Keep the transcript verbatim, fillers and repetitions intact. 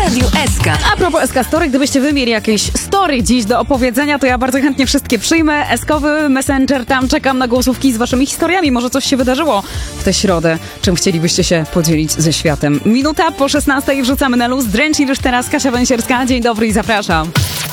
Radiu S K. A propos S K Story, gdybyście wy mieli jakieś story dziś do opowiedzenia, to ja bardzo chętnie wszystkie przyjmę. S-kowy Messenger, tam czekam na głosówki z waszymi historiami. Może coś się wydarzyło w tę środę, czym chcielibyście się podzielić ze światem. Minuta po szesnastej wrzucamy na luz. Dręcz już teraz Kasia Węsierska. Dzień dobry i zapraszam.